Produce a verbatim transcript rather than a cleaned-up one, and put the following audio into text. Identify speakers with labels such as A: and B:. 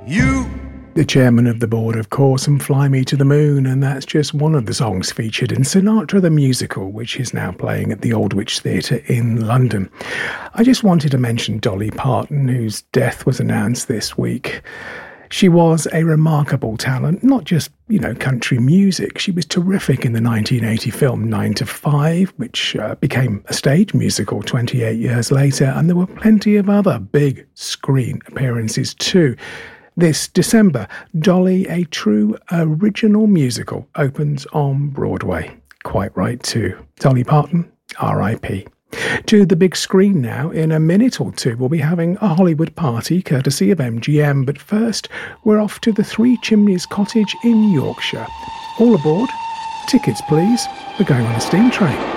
A: You, the chairman of the board, of course, and Fly Me to the Moon, and that's just one of the songs featured in Sinatra the Musical, which is now playing at the Aldwych Theatre in London. I just wanted to mention Dolly Parton, whose death was announced this week. She was a remarkable talent, not just, you know, country music. She was terrific in the nineteen eighty film Nine to Five, which uh, became a stage musical twenty-eight years later, and there were plenty of other big screen appearances too. This December, Dolly, a true original musical, opens on Broadway. Quite right too. Dolly Parton, R I P. To the big screen now. In a minute or two, we'll be having a Hollywood party courtesy of M G M. But first, we're off to the Three Chimneys Cottage in Yorkshire. All aboard. Tickets, please. We're going on a steam train.